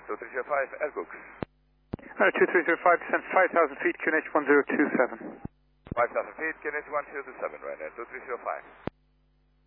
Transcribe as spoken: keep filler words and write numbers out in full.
two three zero five, Airbox. Uh, two three zero five, descend five thousand feet, Q N H one zero two seven. five thousand feet, Q N H one zero two seven, right there, two three zero five.